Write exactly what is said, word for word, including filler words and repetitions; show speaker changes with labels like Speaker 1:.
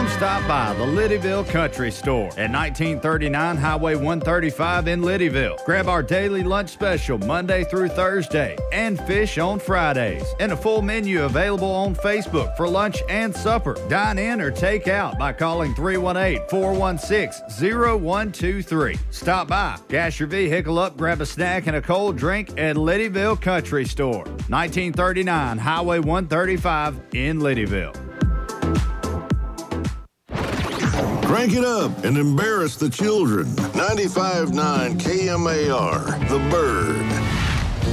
Speaker 1: stop by the Liddyville Country Store at nineteen thirty-nine Highway one thirty-five in Liddyville. Grab our daily lunch special Monday through Thursday and fish on Fridays. And a full menu available on Facebook for lunch and supper. Dine in or take out by calling three one eight, four one six, zero one two three. Stop by, gas your vehicle up, grab a snack and a cold drink at Liddyville Country Store, nineteen thirty-nine Highway one thirty-five in Liddyville.
Speaker 2: Crank it up and embarrass the children. ninety-five point nine K M A R, The Bird.